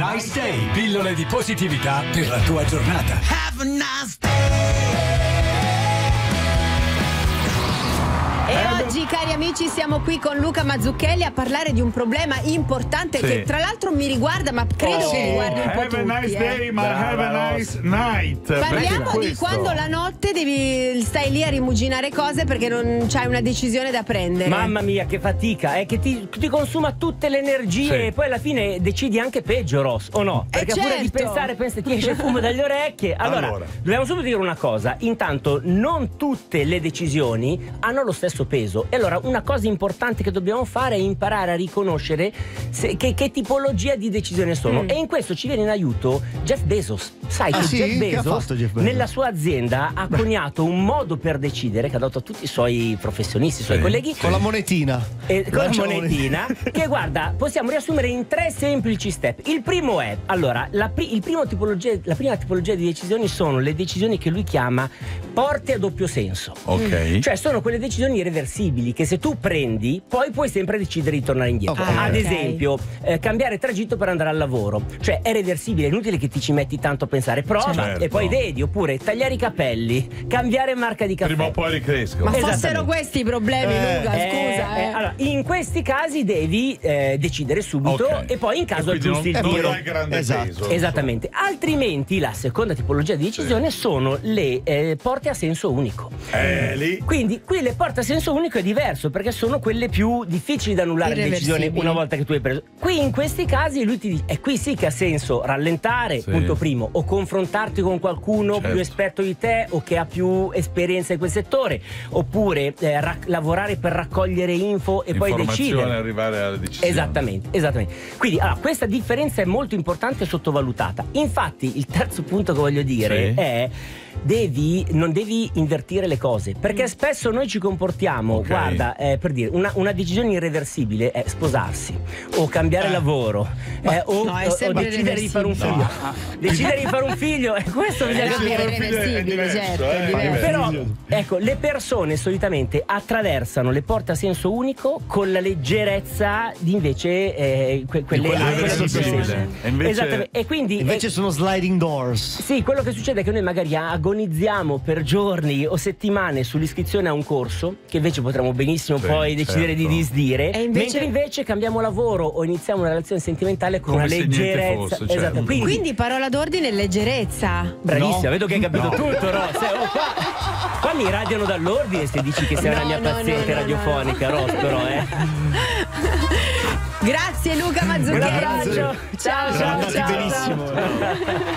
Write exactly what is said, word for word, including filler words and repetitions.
nice day. Pillole di positività per la tua giornata. Have a nice day. E oggi, cari amici, siamo qui con Luca Mazzucchelli a parlare di un problema importante sì. che tra l'altro mi riguarda, ma credo oh, che riguardi un po' have tutti. a nice eh. day, ma Brava, have a nice night. Parliamo di quando la notte devi stai lì a rimuginare cose perché non c'hai una decisione da prendere. Mamma mia, che fatica, è che ti, ti consuma tutte le energie sì. e poi alla fine decidi anche peggio, Ross, o no? Perché eh pure certo. di pensare, pensi, ti esce il fumo dalle orecchie. Allora, allora, dobbiamo subito dire una cosa. Intanto, non tutte le decisioni hanno lo stesso peso. E allora, una cosa importante che dobbiamo fare è imparare a riconoscere se, che, che tipologia di decisione sono. Mm. E in questo ci viene in aiuto Jeff Bezos. Sai ah, che sì? Jeff Bezos, che Jeff Bezos nella sua azienda ha coniato un modo per decidere che ha dato a tutti i suoi professionisti, i suoi sì. colleghi. Con la monetina. Eh, con la monetina. Che guarda, possiamo riassumere in tre semplici step. Il primo è, allora, la, pri- il primo tipologia, la prima tipologia di decisioni sono le decisioni che lui chiama porte a doppio senso. Ok. Cioè sono quelle decisioni irreversibili che se tu prendi poi puoi sempre decidere di tornare indietro. Okay. Ad okay. esempio eh, cambiare tragitto per andare al lavoro, cioè è reversibile, è inutile che ti ci metti tanto a pensare, prova certo. e poi vedi. Oppure tagliare i capelli, cambiare marca di caffè, prima o poi ricrescono. Ma fossero questi i problemi, eh, Luca, eh, scusa eh. Eh, allora, in questi casi devi eh, decidere subito okay. e poi in caso aggiusti il tiro. Non grande esatto. peso, Esattamente. Altrimenti la seconda tipologia di decisione sì. sono le eh, porte a senso unico. Eh, lì. Quindi qui le porte a senso unico è diverso perché sono quelle più difficili da annullare la decisione una volta che tu hai preso. Qui in questi casi lui ti dice, e qui sì che ha senso rallentare, sì. punto primo, o confrontarti con qualcuno certo. più esperto di te o che ha più esperienza in quel settore, oppure eh, ra- lavorare per raccogliere info e poi decidere. Arrivare alla decisione. Esattamente, esattamente. Quindi allora, questa differenza è molto importante e sottovalutata. Infatti il terzo punto che voglio dire sì. è devi non devi invertire le cose, perché spesso noi ci comportiamo okay. guarda eh, per dire una, una decisione irreversibile è sposarsi o cambiare eh. lavoro eh, o, no, è o, o decidere di fare un figlio no. decidere di fare un figlio e questo bisogna no, capire. è irreversibile, certo, è eh, però ecco, le persone solitamente attraversano le porte a senso unico con la leggerezza di invece eh, que- quelle, quelle irreversibili e invece, esattamente. E quindi invece eh, sono sliding doors. sì, quello che succede è che noi magari agonizziamo per giorni o settimane sull'iscrizione a un corso che invece potremmo benissimo sì, poi decidere certo. di disdire, e invece... mentre invece cambiamo lavoro o iniziamo una relazione sentimentale con come una leggerezza fosse, esatto. certo. quindi, quindi parola d'ordine leggerezza. Bravissima, no. vedo che hai capito no. tutto, Ross. Oh, qua, qua mi radiano dall'ordine se dici che sei no, una mia no, paziente no, no, radiofonica, no. Ross, però eh Grazie Luca Mazzucchelli. Un abbraccio. Ciao ciao ciao. Andate benissimo.